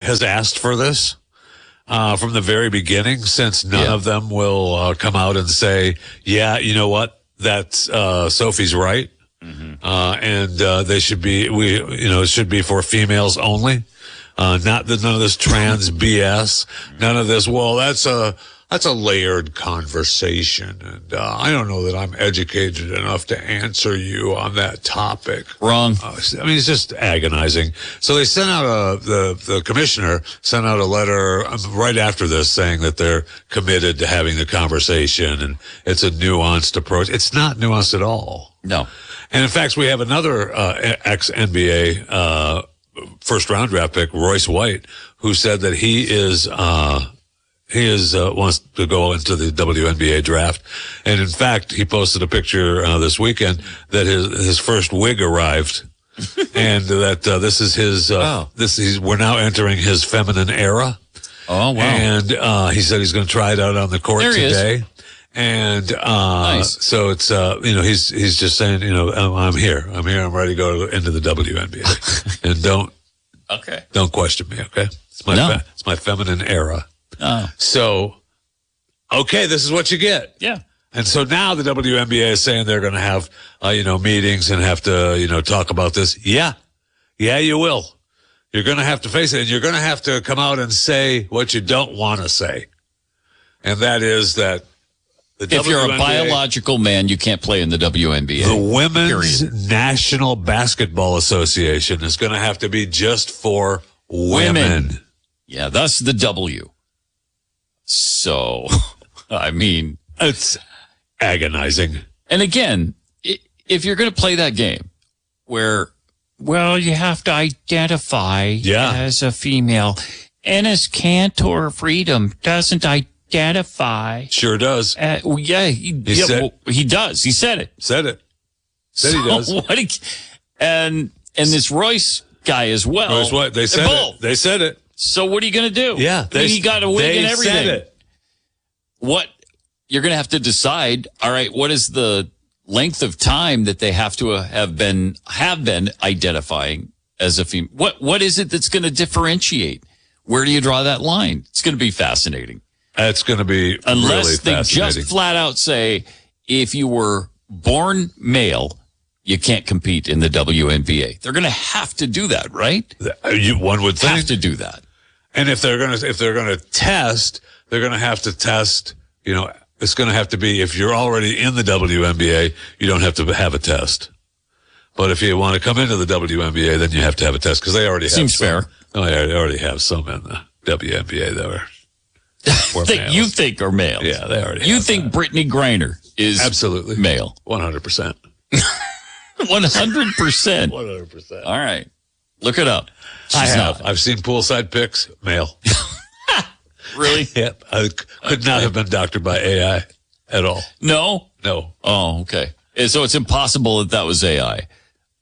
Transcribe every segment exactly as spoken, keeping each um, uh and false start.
has asked for this uh, from the very beginning, since none Yeah. of them will uh, come out and say, yeah, you know what, that's uh, Sophie's right. Mm-hmm. Uh, and uh, they should be, we, you know, it should be for females only. Uh, not the, none of this trans B S. None of this, well, that's a, that's a layered conversation. And uh, I don't know that I'm educated enough to answer you on that topic. Wrong. Uh, I mean, it's just agonizing. So they sent out a, the, the commissioner sent out a letter um, right after this saying that they're committed to having the conversation and it's a nuanced approach. It's not nuanced at all. No. And in fact, we have another uh, ex-N B A uh, first-round draft pick, Royce White, who said that he is uh, he is uh, wants to go into the W N B A draft. And in fact, he posted a picture uh, this weekend that his his first wig arrived, and that uh, this is his. Uh, oh. This is we're now entering his feminine era. Oh wow! And uh, he said he's going to try it out on the court There he today. is. And, uh, nice. so it's, uh, you know, he's, he's just saying, you know, I'm, I'm here. I'm here. I'm ready to go into the W N B A. And don't, okay. don't question me. Okay. It's my, No. fe- it's my feminine era. Oh. So, okay, this is what you get. Yeah. And so now the W N B A is saying they're going to have, uh, you know, meetings and have to, you know, talk about this. Yeah. Yeah, you will. You're going to have to face it, and you're going to have to come out and say what you don't want to say. And that is that the If you're a W N B A, biological man, you can't play in the W N B A. the Women's Period. National Basketball Association is going to have to be just for women. Women. Yeah, that's the W. So, I mean, It's agonizing. and again, i- if you're going to play that game where, well, you have to identify Yeah. as a female, Ennis Cantor Freedom doesn't identify. Sure does. Uh, well, yeah, he, yeah, said- well, he does. He said it. Said it. Said he So does. what he, and and this Royce guy as well. Royce White, they They're said both. it. They said it. So what are you going to do? Yeah. I mean, he got a wig they and everything. said it. What you're going to have to decide. All right, what is the length of time that they have to have been have been identifying as a female? What what is it that's going to differentiate? Where do you draw that line? It's going to be fascinating. It's going to be Unless really they fascinating. just flat out say, if you were born male, you can't compete in the W N B A. They're going to have to do that, right? You, one would think. Have to do that. And if they're going to, if they're going to test, they're going to have to test, you know, it's going to have to be, if you're already in the W N B A, you don't have to have a test. But if you want to come into the W N B A, then you have to have a test because they already have Seems some. fair. Oh, yeah, they already have some in the W N B A that are, were That males. you think are males. Yeah, they already You have think that. Brittany Griner is Absolutely. male? one hundred percent. one hundred percent. one hundred percent. All right. Look it up. I She's have. not. I've seen poolside pics, male. Really? Yep. I could not have been doctored by A I at all. No? No. Oh, okay. And so it's impossible that that was A I.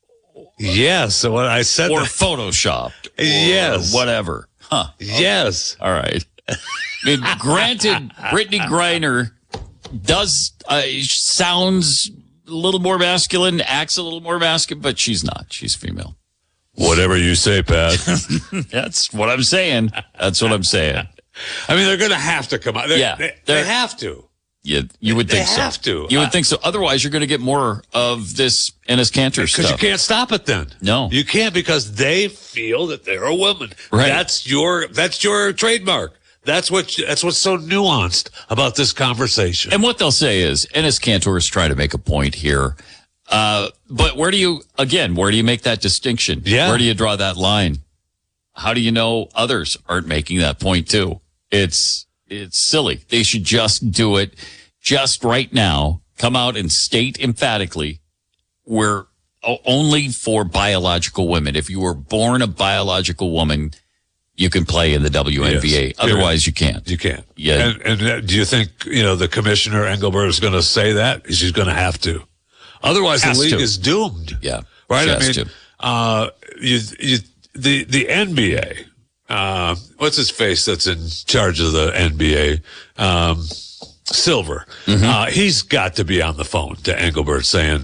Yes. So when I said Or that, photoshopped. Or Yes. whatever. Huh. yes. All right. I mean, granted, Brittany Griner does, uh, sounds a little more masculine, acts a little more masculine, but she's not. She's female. Whatever you say, Pat. That's what I'm saying. That's what I'm saying. I mean, they're going to have to come out. They're, Yeah, They, they're- they have to. You, you would They think so. have to. You I- would think so. Otherwise, you're going to get more of this Ennis Cantor Because stuff. you can't stop it then. No. You can't because they feel that they're a woman. Right. That's your, that's your trademark. That's what, that's what's so nuanced about this conversation. And what they'll say is, Ennis Cantor is trying to make a point here. Uh, but where do you, again, where do you make that distinction? Yeah. Where do you draw that line? How do you know others aren't making that point too? It's, it's silly. They should just do it just right now. Come out and state emphatically, we're o- only for biological women. If you were born a biological woman, you can play in the W N B A. Yes. Otherwise, you can't. You can't. Yeah. And, and uh, do you think, you know, the commissioner Engelbert is going to say that? She's going to have to. Otherwise, Has the league to. is doomed. Yeah. Right? She I has mean, to. uh, you, you, the, the N B A, uh, what's his face that's in charge of the N B A? Um, Silver. Mm-hmm. Uh, he's got to be on the phone to Engelbert saying,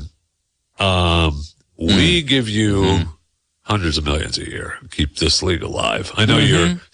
um, we Mm. give you Mm-hmm. hundreds of millions a year. Keep this league alive. I know Mm-hmm. you're